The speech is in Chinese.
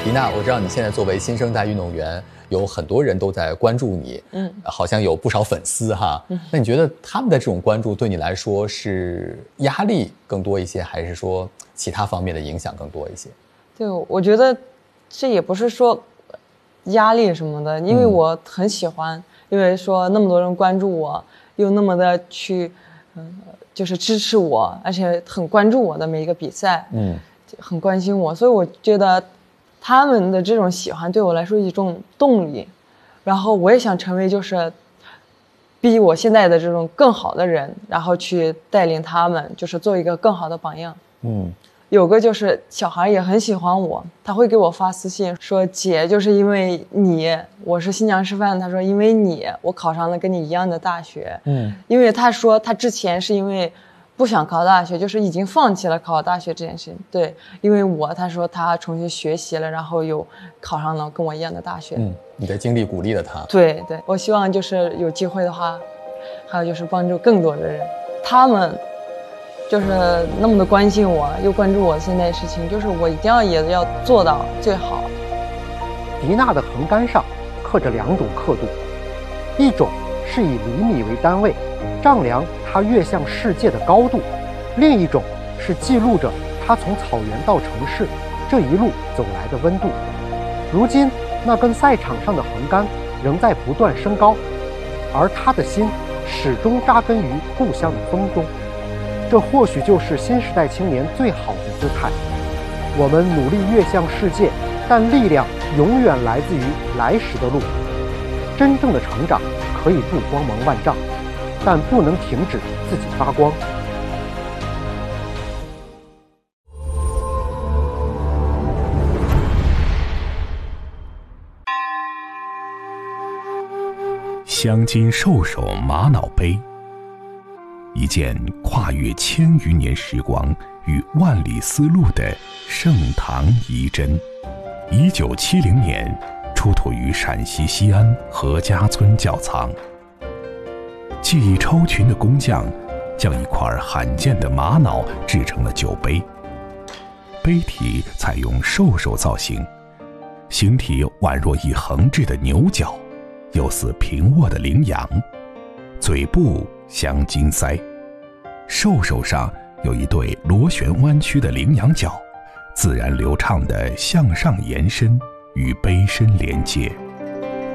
李娜，我知道你现在作为新生代运动员，有很多人都在关注你，好像有不少粉丝哈。那你觉得他们的这种关注对你来说是压力更多一些，还是说其他方面的影响更多一些？ 对，我觉得这也不是说压力什么的，因为我很喜欢，因为说那么多人关注我，又那么的去，就是支持我，而且很关注我的每一个比赛，很关心我，所以我觉得他们的这种喜欢对我来说一种动力，然后我也想成为就是比我现在的这种更好的人，然后去带领他们，就是做一个更好的榜样。有个就是小孩也很喜欢我，他会给我发私信说，姐，就是因为你，我是新疆师范，他说因为你我考上了跟你一样的大学。因为他说他之前是因为不想考大学，就是已经放弃了考大学这件事情。对，因为他说他重新学习了，然后又考上了跟我一样的大学。 你的经历鼓励了他。 对，我希望就是有机会的话，还有就是帮助更多的人，他们就是那么的关心我，又关注我现在的事情，就是我一定也要做到最好。 迪娜的横杆上刻着2种刻度，一种是以厘米为单位丈量她跃向世界的高度，另一种是记录着她从草原到城市这一路走来的温度。如今那根赛场上的横杆仍在不断升高，而她的心始终扎根于故乡的风中。这或许就是新时代青年最好的姿态。我们努力跃向世界，但力量永远来自于来时的路。真正的成长可以不光芒万丈，但不能停止自己发光。 镶金兽首玛瑙杯，一件跨越1000余年时光与万里丝路的盛唐遗珍。1970年出土于陕西西安何家村窖藏。技艺超群的工匠将一块罕见的玛瑙制成了酒杯，杯体采用兽首造型，形体宛若一横置的牛角，又似平卧的羚羊，嘴部镶金腮，兽首上有一对螺旋弯曲的羚羊角，自然流畅地向上延伸，与杯身连接。